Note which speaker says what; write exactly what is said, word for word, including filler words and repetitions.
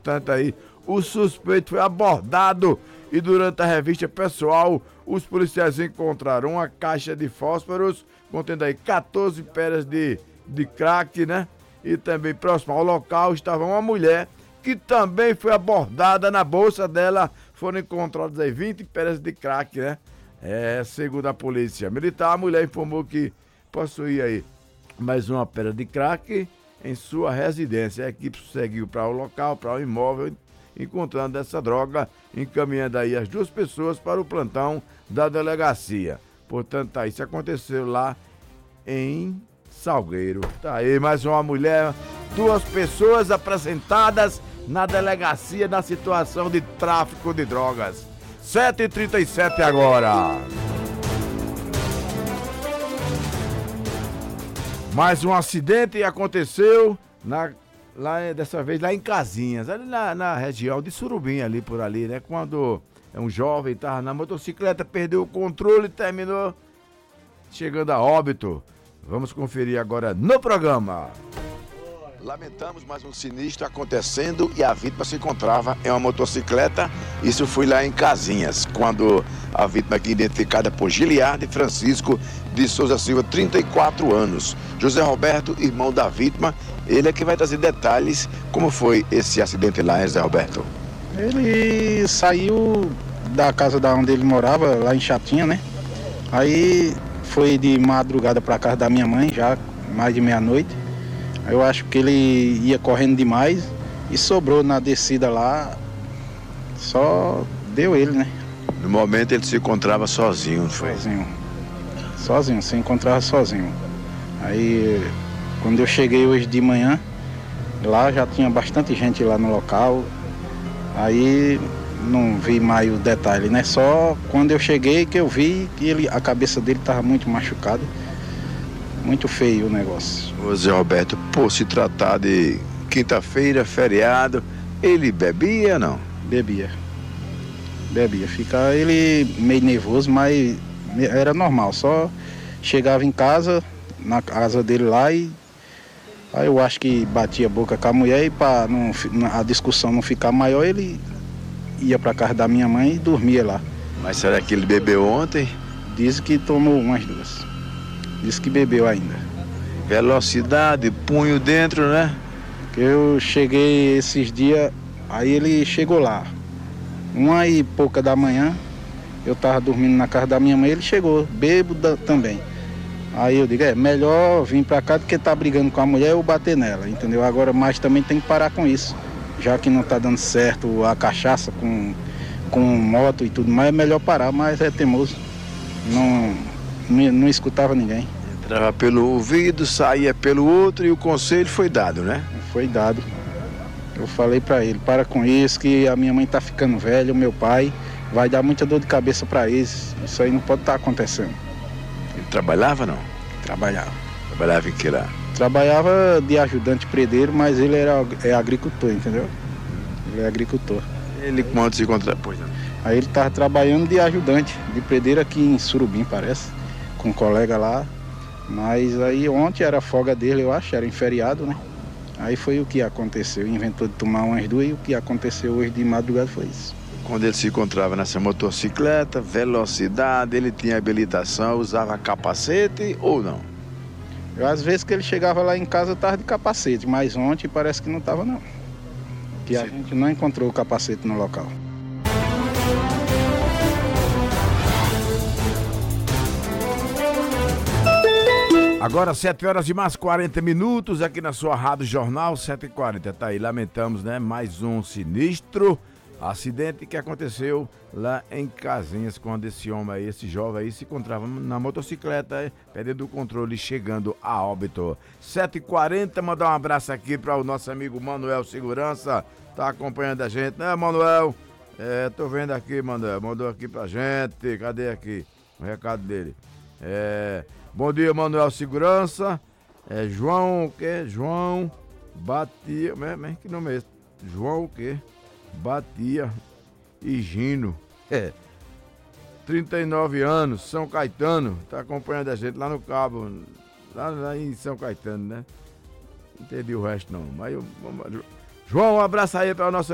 Speaker 1: Portanto, aí, o suspeito foi abordado e durante a revista pessoal, os policiais encontraram uma caixa de fósforos contendo aí quatorze pedras de, de crack, né? E também próximo ao local estava uma mulher que também foi abordada. Na bolsa dela foram encontradas aí vinte pedras de crack, né? É, segundo a polícia militar, a mulher informou que possuía aí mais uma pedra de crack em sua residência. A equipe seguiu para o local, para o imóvel, encontrando essa droga, encaminhando aí as duas pessoas para o plantão da delegacia. Portanto, tá, isso aconteceu lá em Salgueiro. Tá aí mais uma mulher, duas pessoas apresentadas na delegacia na situação de tráfico de drogas. sete e trinta e sete agora. Mais um acidente aconteceu na, lá, dessa vez lá em Casinhas, ali na, na região de Surubim, ali por ali, né? Quando um jovem estava na motocicleta, perdeu o controle e terminou chegando a óbito. Vamos conferir agora no programa.
Speaker 2: Lamentamos mais um sinistro acontecendo e a vítima se encontrava em uma motocicleta. Isso foi lá em Casinhas, quando a vítima aqui identificada por Giliardi Francisco de Souza Silva, trinta e quatro anos. José Roberto, irmão da vítima, ele é que vai trazer detalhes. Como foi esse acidente lá, José Roberto?
Speaker 3: Ele saiu da casa da onde ele morava, lá em Chatinha, né? Aí foi de madrugada para casa da minha mãe, já mais de meia-noite. Eu acho que ele ia correndo demais e sobrou na descida lá, só deu ele, né?
Speaker 2: No momento ele se encontrava sozinho, não foi?
Speaker 3: Sozinho, sozinho, se encontrava sozinho. Aí, quando eu cheguei hoje de manhã, lá já tinha bastante gente lá no local, aí não vi mais o detalhe, né? Só quando eu cheguei que eu vi que ele, a cabeça dele estava muito machucada. Muito feio o negócio.
Speaker 2: Ô Zé Roberto, por se tratar de quinta-feira, feriado, ele bebia, não?
Speaker 3: Bebia. Bebia. Fica ele meio nervoso, mas era normal. Só chegava em casa, na casa dele lá, e aí eu acho que batia a boca com a mulher e para não, a discussão não ficar maior, ele ia para casa da minha mãe e dormia lá.
Speaker 2: Mas será que ele bebeu ontem?
Speaker 3: Diz que tomou umas duas. Disse que bebeu ainda.
Speaker 2: Velocidade, punho dentro, né?
Speaker 3: Eu cheguei esses dias, aí ele chegou lá. Uma e pouca da manhã, eu tava dormindo na casa da minha mãe, ele chegou, bêbado também. Aí eu digo, é melhor vir pra cá do que tá brigando com a mulher ou bater nela, entendeu? Agora, mas também tem que parar com isso. Já que não tá dando certo a cachaça com, com moto e tudo mais, é melhor parar, mas é teimoso. Não... Não, não escutava ninguém.
Speaker 2: Entrava pelo ouvido, saía pelo outro e o conselho foi dado, né?
Speaker 3: Foi dado. Eu falei pra ele, para com isso, que a minha mãe tá ficando velha, o meu pai vai dar muita dor de cabeça pra eles. Isso aí não pode estar acontecendo.
Speaker 2: Ele trabalhava, não?
Speaker 3: Trabalhava.
Speaker 2: Trabalhava em que lá?
Speaker 3: Trabalhava de ajudante predeiro, mas ele era, é agricultor, entendeu? Ele é agricultor.
Speaker 2: Ele quando se encontrava? Pois não.
Speaker 3: Aí ele tava trabalhando de ajudante, de predeiro aqui em Surubim, parece. Com um colega lá, mas aí ontem era a folga dele, eu acho, era em feriado, né? Aí foi o que aconteceu, inventou de tomar umas duas e o que aconteceu hoje de madrugada foi isso.
Speaker 2: Quando ele se encontrava nessa motocicleta, velocidade, ele tinha habilitação, usava capacete ou não?
Speaker 3: Eu, às vezes que ele chegava lá em casa tava de capacete, mas ontem parece que não tava não. Que a gente não encontrou o capacete no local.
Speaker 1: Agora sete horas e mais quarenta minutos aqui na sua Rádio Jornal sete e quarenta. Tá aí, lamentamos, né? Mais um sinistro acidente que aconteceu lá em Casinhas, quando esse homem aí, esse jovem aí se encontrava na motocicleta, perdendo o controle, chegando a óbito. sete e quarenta, mandar um abraço aqui para o nosso amigo Manuel Segurança, tá acompanhando a gente, né, Manuel? É, tô vendo aqui, Manuel, mandou aqui pra gente, cadê aqui o recado dele? É... Bom dia, Manuel Segurança. É João o quê? João Batia. Mas que nome é esse? João o quê? Batia Higino. É. trinta e nove anos, São Caetano. Tá acompanhando a gente lá no Cabo. Lá, lá em São Caetano, né? Não entendi o resto não. Mas eu, João, um abraço aí para o nosso